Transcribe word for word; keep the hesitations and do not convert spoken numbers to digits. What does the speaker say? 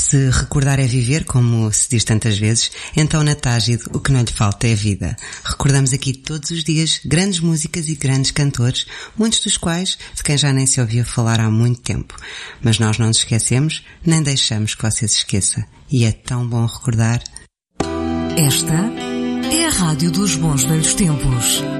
Se recordar é viver, como se diz tantas vezes, então na Tágide o que não lhe falta é vida. Recordamos aqui todos os dias grandes músicas e grandes cantores, muitos dos quais de quem já nem se ouvia falar há muito tempo. Mas nós não nos esquecemos, nem deixamos que você se esqueça. E é tão bom recordar. Esta é a Rádio dos Bons Velhos Tempos.